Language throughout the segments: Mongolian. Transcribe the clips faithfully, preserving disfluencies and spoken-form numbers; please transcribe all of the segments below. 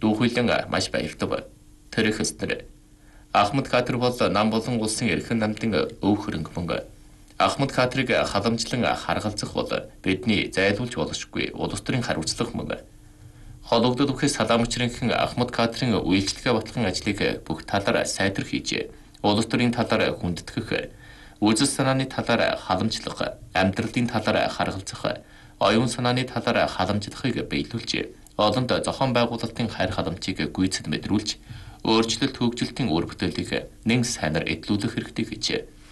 Дүүхүйлэн маш баярлав. Тэр их эснэр. Ахмад Катар бол нам болон улсын эрхэм намтын өв хөрөнгө мөнгө. Ахмад Катрыг халамжлан харгалзах бол бидний зайлуулж болшгүй улс төрийн хариуцлага мөн. Хологдод үхээс салаамчрынхан Ахмад Катрын үйлчлэгээ батлан ажлыг бүх талаар сайдар хийж, улс төрийн талаар хүндэтгэх, үзэл санааны талаар халамжлах, амьдралын талаар харгалзах, оюун санааны талаар халамжлахыг биелүүлж, олонд зохион байгуулалтын хайр халамжийг гүйцэд мэдрүүлж, өөрчлөлт хөгжилтийн үр бүтээлийг нэн сайнаар эдлүүлэх хэрэгтэй гэж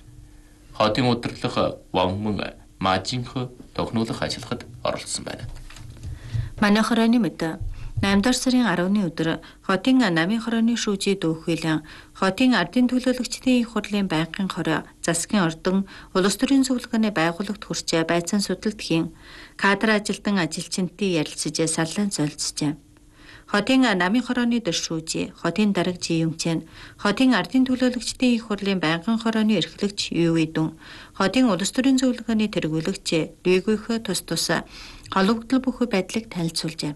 хотын удирдлага Ванмун Мажинх тогтнуулах ажиллахад оролцсон байна. Манай хорооны мэд наймд сарын арваны өдөр хотын намын хорооны шүүжий дүүхвэлэн хотын ардын төлөөлөгчдийн их хурлын байнгын хороо засгийн ордон улс төрийн зөвлөгөөний байгууллагт хүрч байцаан судалдгийн кадр ажилтан ажилчинтын ярилцаж саллан солилцжээ. Хотын намын хорооны дөршүүжи, хотын дарагжи юмчэн, хотын ардын төлөөлөгчдийн их хурлын байнгын хорооны эрхлэгч юу идүн, хотын улс төрийн зөвлөгөөний тэргүүлэгч Лүгүйхэ тус тус холбогдол бүхий байдлыг танилцуулжээ.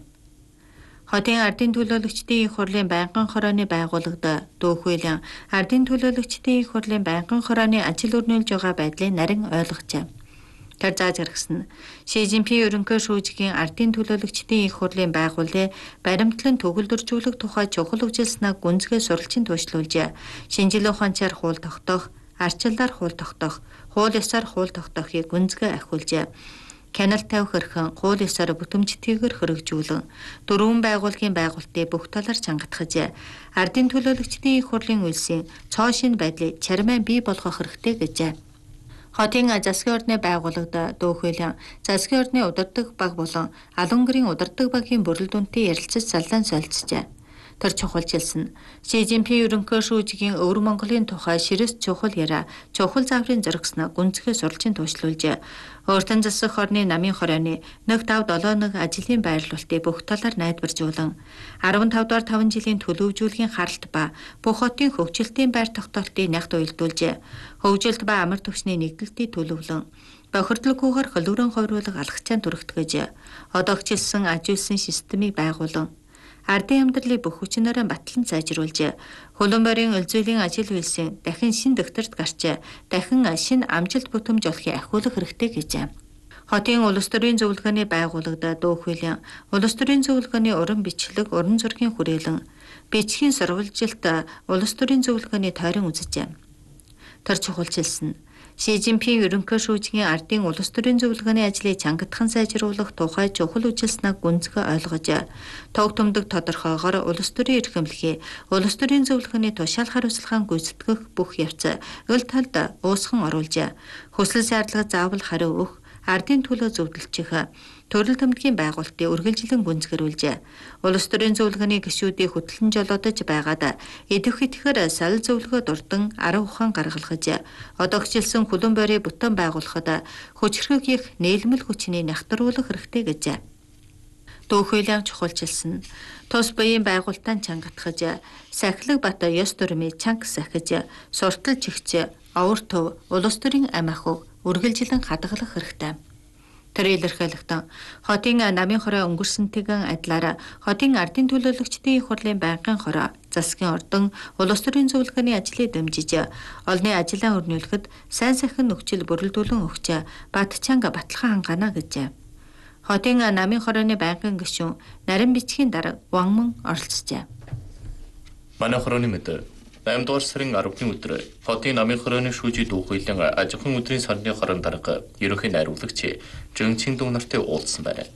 Хотын ардын төлөөлөгчдийн их хурлын байнгын хорооны байгууллагад дүүхвэлэн ардын төлөөлөгчдийн их хурлын байнгын хорооны ажил өрнүүлж байгаа байдлыг нарийн ойлгожээ. Тэр зааж гаргасан Ши Жинпин ерөнхий шүүжгийн ардын төлөөлөгчдийн их хурлын байгууллыг баримтлан төгөлдөржүүлэх тухай чухал үжилснаа гүнзгий суралцын туйшлуулж, шинжилгээ ухаанчаар хууль тогтоох, арчилаар хууль тогтоох, хууль ёсоор хууль тогтоохыг гүнзгий ахиулж, Канал тавих хэрхэн хууль ёсоор бүтэмжтэйгээр хөргөжүүлэн дөрвөн байгууллагын байгуултыг бүх талаар чангатгаж, ардын төлөөлөгчдийн их хурлын үйлсийн цоо шинэ байдлыг чармай бий болгох хэрэгтэй гэжээ. Хотын засгийн ордны байгууллагад дүүхвэлэн засгийн ордны удирдаг баг болон алан гэрийн удирдаг багийн бүрэл дүнтэй ярилцаж саллан солилцжээ. Тэр чухалчилсан Ши Жинпин ерөнхий шүүжгийн өвөр Монголын тухай ширэс чухал яриа чухал зааврын зөргснө гүнзгий суралцын туйшлуулж, өөртөө засах орны намын хорооны нэг тав долоо нэг ажлын байрлуулалтыг бүх талаар найдваржуулан арван тав дугаар таван жилийн төлөвжүүлгийн харалт ба бүх хотын хөгжилтийн байр тогтоолтыг нягт уялдуулж, хөгжилт ба амар түвшний нэгдэлтийг төлөвлөн бохирдлоггүйгээр хөлөөрөн хойруулах алхацаан түрэгтгэж, одоогчилсан ажилсан системийг байгуулан ардын амьдралыг бүх хүчнээрээ батлан сайжруулж, хөлөн борийн өлзөлийн ажил үйлсийн дахин шин докторт гарч, дахин шин амжилт бүтэмж олохыг ахиулах хэрэгтэй гэжээ. Хотын улс төрийн зөвлөгөөний байгууллагад дүүхвэлэн улс төрийн зөвлөгөөний уран бичлэг, уран зургийн хүрээлэн, бичгийн сурвалжилт улс төрийн зөвлөгөөний тойрон үзжээ. Тэр чухалчилсан Ши Жинпин ерөнхий шүүжгийн ардын улс төрийн зөвлөгөөний ажлыг чангатхан сайжруулах тухай чухал үжилснээ гүнзгий ойлгож, төг төмдөг тодорхойгоор улс төрийн эрхэмлэхийг улс төрийн зөвлөгөөний тушаал хариуцлагын гүйцэтгэх бүх явц өл талд уусхан оруулж, хүсэл шаардлага заавал хариу өгөх, ардын төлөө зөвлөлчих, төрөл төмдөгийн байгуулалтыг үргэлжлэн гүнзгэрүүлж, улс төрийн зөвлөгөөний гишүүдийг хөтлөн жолоодож байгаад идэх итгэхээр салл зөвлөгөө дурдан арга ухаан гаргалгаж, одоогчилсан хөлөн борийг бүтэн байгуулахад хүчрхэг их нээлмэл хүчний нягтруулах хэрэгтэй гэжээ. Дүүхвэлэн чухалчилсан тус буян байгуултаа чангатгаж, сахилаг бат ёс дүрмийг чанга сахиж, суртал чигч, овор төв, улс төрийн ам ахуйг үргэлжлэн хадгалах хэрэгтэй. Тэр илэрхийлэгтэн хотын намын хороо өнгөрсөнтэйгэн адилаар хотын ардын төлөөлөгчдийн их хурлын байнгын хороо засгийн ордон улс төрийн зөвлөгөөний ажлыг дэмжиж, олонний ажлаа өрнүүлэхэд сайн сайхан нөхцөл бүрэлдүүлэн өгч, бат чанга баталхан хангаана гэжээ. Хотын намын хорооны байнгын гишүүн нарийн бичгийн дарга Ванмун оролцжээ. Манай хорооны мэд наймд сарын арваны өдөр хотын намын хорооны шүүжий дүүхвэлэн ажихын өдрийн сарны хорон дарга ерөнхий найруулагч Жинчин Дүн нартай уулзсан байна.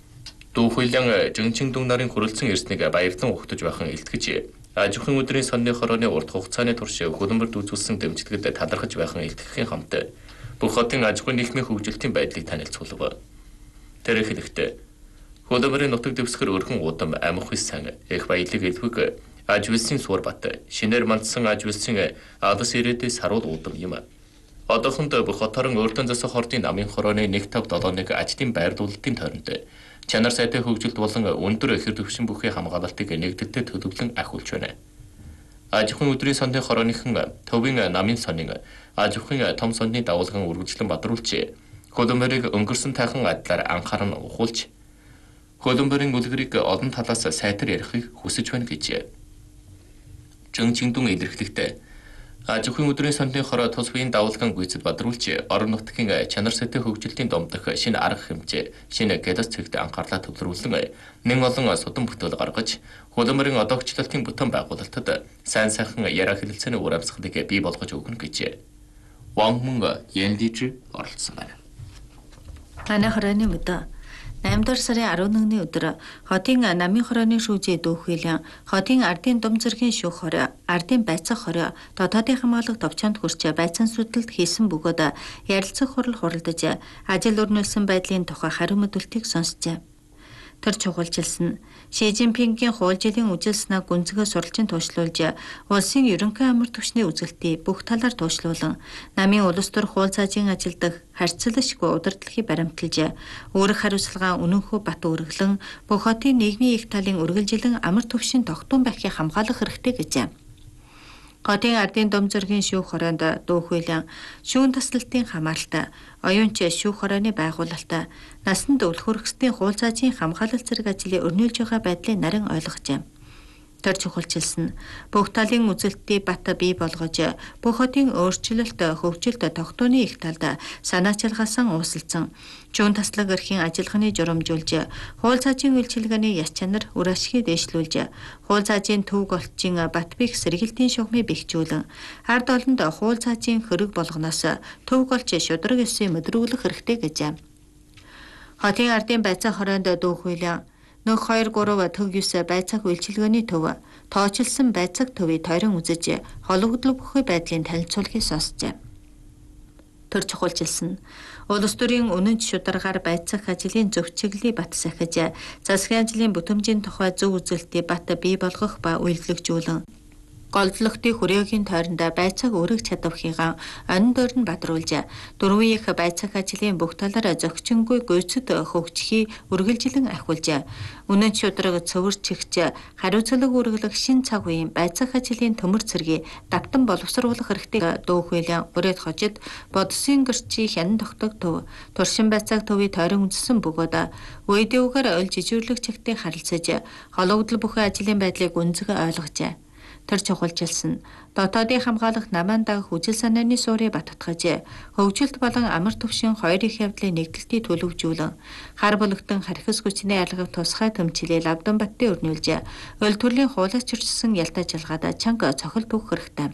Дүүхвэлэн Жинчин Дүн нарын хүрэлцэн ирснийг баярлан ухтаж байхан илтгэж, ажихын өдрийн сарны хорооны урт хугацааны турш хөлбөмбөрд үзүүлсэн дэмжлэгэд талархаж байхан илтгэхийн хамт бүх хотын ажихын нийгмийн хөгжилтийн байдлыг танилцуулав. Тэр ихэнхдээ хөлбөмбөрийн нутаг дэвсгэр өргөн удам амх хис сан их баялаг илвэг аж үйлсийн Сурбат, шинээр мандсан аж үйлсийн Адас ирээдээ саруул уудам юм. Одоохонд бүх хоторон өөртөө засах ордын намын хорооны нэг тав долоо нэг ажлын байрлуулалтын тойронд чанар сайтай хөгжилт болон өндөр ихэр төвшин бүхий хамгаалалтыг нэгдэлтэй төлөвлөн ахиулж байна. Ажихын өдрийн сандын хорооныхан төвийн намын сонин ажихын том сонны дагуулгын үргэлжлэн бадруулж, хөлбөмбөрийг өнгөрсөн тайхан адилаар анхааран ухуулж, Хөлбөмбөрийн үлгэрийг олон талаас сайтар ярихыг хүсэж байна гэжээ. Жөнчингдүн илэрхлэгтээ аж ахуйн өдрийн сандны хороо тус үеийн давалгаан гүйцэд бадруулж орон нутгийн чанар сэтэй хөгжилтийн домдох шинэ арга хэмжээ, шинэ гэлас цэгт анхаарлаа төвлөрүүлэн нэн олон судан бүтээл гаргаж хөлбөмбөрийн одоогчлалтын бүтээн байгуулалтад сайн сайхан яриа хэлэлцээний үр амьсгалыг бий болгож өгнө гэж Ван Мун Янлиж оролцсон байна. Манай хорооны мэдээ наймдугаар сарын арван нэгний өдөр хотын намын хорооны шүүжээ дүүхийлэн хотын ардын дум зэргийн шүүх хороо, ардын байцаах хороо, дотоодын хамгаалах товчоонд хүрч байцаан судалд хийсэн бөгөөд ярилцах хурал хуралдаж ажил өрнүүлсэн байдлын тухай хариу мэдүүлтийг сонссжээ. Тэр чухалчилсан Ши Жинпингийн хууль жилийн үжил санааг гүнзгий суралцын туушлуулж улсын ерөнхий амар түвшний үзэлтийг бүх талаар туушлуулан намын улс төр хууль цаажийн ажилдах харьцуулашгүй удирдлагыг баримталж үүрэг хариуцлагаа үнэнхүү бат өргөлөн бүх хотын нийгмийн их талын үргэлжилэн амар түвшин тогтун байхыг хамгаалах хэрэгтэй гэжээ. Хотын ардын дом зэргийн шүүх хороонд дүүхийлэн шүүн таслалтын хамааралтай оюунч шүүх хорооны байгуулалт насанд өвлөх хөргөстийн хууль цаажийн хамгаалалт зэрэг ажлыг өрнүүлж байгаа байдлыг нарийн ойлгожээ. Тэр чухалчилсан бүх талын үзэлтийг бат бий болгож бүх хотын өөрчлөлт хөгжилт тогтооны их талд санаачилгаасан уусалсан шүүн таслаг эрхийн ажиллагааны журамжуулж хууль цаажийн үйлчилгээний яс чанар үр ашгийг дэвшлүүлж хууль цаажийн төв голчийн бат бих сэргээлтийн шугамыг бэхжүүлэн ард олонд хууль цаажийн хөрөг болгоноос төв голч шудраг ёсыг мэдрүүлэх хэрэгтэй гэжээ. Хотын ардын байцаах хороонд дүүхийлэн Нөх хоёр гурав төв юус байцаах үйлчилгээний төв тоочилсан байцаах төвийг тойрон үзэж хологдлог бүхий байдлын танилцуулгыг сонссжээ. Тэр чухалчилсан улс төрийн үнэн шударгаар байцаах ажлын зөв чиглэлийг бат сахиж засгийн ажлын бүтэмжийн тухай зөв үзэлтийг бат бий болгох ба үйлдвэрлэжүүлэн голдлогтын хүрээгийн тойронд байцааг өргөх чадвархыгаа онин доор нь бадруулж дөрвөн их байцаах ажлын бүх талаар зохицонгүй гүйцэд хөгжихийг үргэлжилэн ахиулж үнэн шударга цөвөр чигч хариуцлага үргэлэх шин цаг үеийн байцаах ажлын төмөр цэргийг давтан боловсруулах хэрэгтэй дүүхийлэн урьд хожид бодсын гэрчи хянан тогтог төв туршин байцаах төвийг тойрон үзсэн бөгөөд үедэвгээр ойл жижүүрлэг чигтээ харилцаж хологдол бүхий ажлын байдлыг гүнзгий ойлгожээ. Тэр чухалчилсан дотоодын хамгаалах намаан дагах үжил санааны суурийг баттгаж хөгжилт болон амар түвшин хоёр их явдлын нэгдэлтийг төлөвжүүлэн хар бүлэгтэн харьхас хүчний алгав тусгай төмчлээ лавдан баттын өрнүүлж өл төрлийн хуулиас чирчсэн ялтаа жалгаад чанга цохол түүх хэрэгтэй.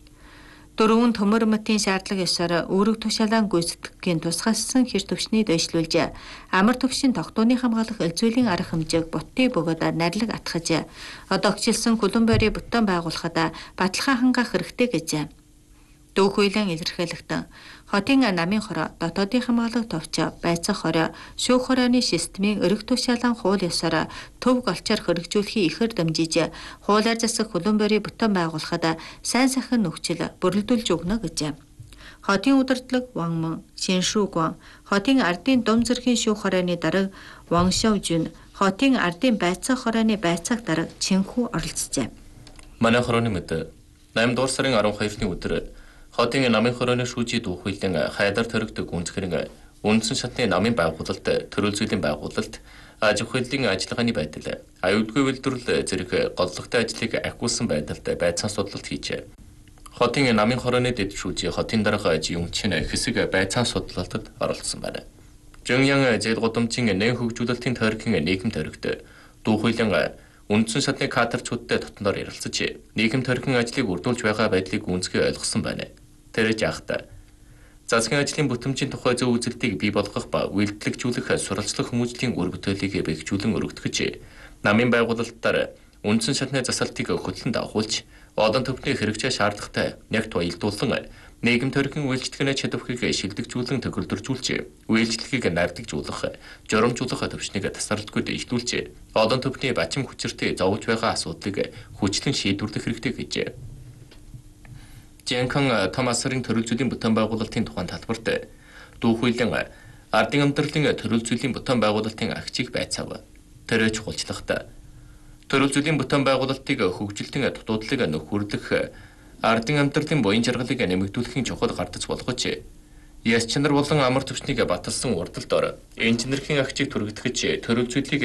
Дөрвөн төмөр мөтийн шаардлага ёсоор үүрэг тушаалан гүйцэтгэхийн тусгайлсан хэр төвшний дэвшлүүлж амар түвшин тогтооны хамгаалах элзүүлийн арга хэмжээг бутыг бөгөөд нарилаг атгаж одоогчилсан хөлбөмбөрийн бүтээн байгуулахад баталгаа хангаах хэрэгтэй гэжээ. Дүүхийлэн илэрхийлэхдээ хотын намын хороо дотоодын хамгаалах товч байцаах хороо шүүх хорооны системийн өрг тушаалан хууль ёсоор төв голчоор хөргөжүүлэхийг ихэр дамжиж хуулиар засах хөлбөмбөрийн бүтээн байгуулахад сайн сайхан нөхцөл бүрэлдүүлж өгнө гэжээ. Хотын удирдлага Ван Мун Шиншүүгван хотын ардын дум зэргийн шүүх хорооны дарга Ван Шаожун хотын ардын байцаах хорооны байцаах дарга Чинхүү оролцжээ. Манай хорооны мэдээ наймдугаар сарын арван хоёрны өдөр хотын намын хорооны шүүжийг дүүхийлэн хайдар төрөгдөг гүнзгэрийн үндсэн шатны намын байгуулалт, төрөл зүйлийн байгуулалт, аж ахуйлын ажиллагааны байдал, аюулгүй үйлдвэрлэл зэрэг голлогтой ажлыг ахиулсан байдалд байцаан судлалт хийжээ. Хотын намын хорооны дэд шүүжийн хотын дарга Жиюнчин хэсэг байцаан судлалтад оролцсон байна. Жонgyang зээл гудамжийн нэн хөгжүүлэлтийн тойргийн нийгэм тойрогт дүүхийлэн үндсэн шатны кадрчуудтай дотноор ярилцаж нийгэм тойргийн ажлыг үрдүүлж байгаа байдлыг гүнзгий ойлгосон байна. Тэр жахта засгийн ажлын бүтэмжийн тухай зөв үзэлтийг бий болгох ба үйлдвэрлэгжүүлэх сурвалжлах хүмүүжлийн үр бүтээлийг бэхжүүлэн өргөдгөж намын байгуулалтаар үндсэн шатны засалтыг хөтлөн дагуулж олон төвхний хэрэгжээ шаардлагатай нягт баялдуулан нийгэм тойргийн үйлчлэгээний чадварыг шилдэгжүүлэн төгөлдржүүлж үйлчлэгийг найрдагжуулах, журамжуулах төвчнийг тасралтгүй дэвшлүүлж олон төвхний бачим хүчиртэй зовж байгаа асуудлыг хүчлэн шийдвэрлэх хэрэгтэй гэжээ. Жэнхэн Томасрын төрөл зүйлийн бүтээн байгуулалтын тухайн талбарт дүүхийлэн ардын амьдралын төрөл зүйлийн бүтээн байгуулалтын агчийг байцаав. Тэр чухалчлагатай төрөл зүйлийн бүтээн байгуулалтыг хөгжилтийн дутуудлыг нөхөрлөх ардын амьдралын буян жаргалыг нэмэгдүүлэхийн чухал гардаж болгож яс чанар болон амар түвшнийг баталсан урдалд ор инженерийн агчийг түргэгдэж төрөл зүйлийг